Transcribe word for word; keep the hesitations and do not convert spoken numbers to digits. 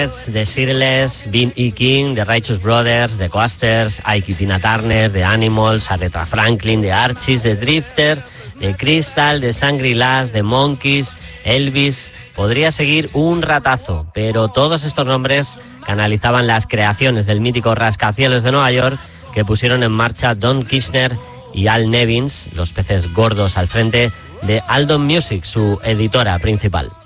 The Shirelles, Bean E. King, The Righteous Brothers, The Coasters, Ike y Tina Turner, The Animals, Aretha Franklin, The Archies, The Drifters, The Crystal, The Shangri-Las, The Monkees, Elvis. Podría seguir un ratazo, pero todos estos nombres canalizaban las creaciones del mítico rascacielos de Nueva York que pusieron en marcha Don Kirshner y Al Nevins, los peces gordos al frente de Aldon Music, su editora principal.